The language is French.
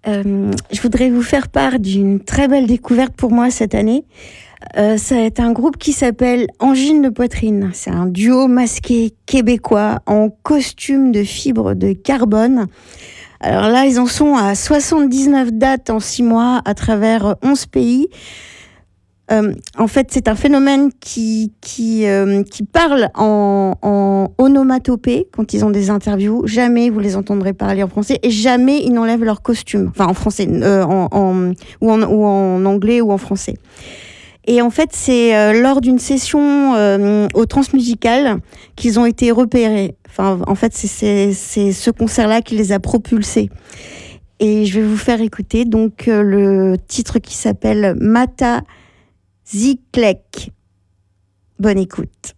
Je voudrais vous faire part d'une très belle découverte pour moi cette année. C'est un groupe qui s'appelle Angine de Poitrine. C'est un duo masqué québécois en costume de fibre de carbone. Alors là, ils en sont à 79 dates en 6 mois à travers 11 pays. En fait, c'est un phénomène qui parle en onomatopée quand ils ont des interviews. Jamais vous les entendrez parler en français et jamais ils n'enlèvent leur costume. Enfin, en français, ou en anglais ou en français. Et en fait, c'est lors d'une session au Transmusical qu'ils ont été repérés. Enfin, en fait, c'est ce concert-là qui les a propulsés. Et je vais vous faire écouter donc le titre qui s'appelle Mata Ziklek. Bonne écoute.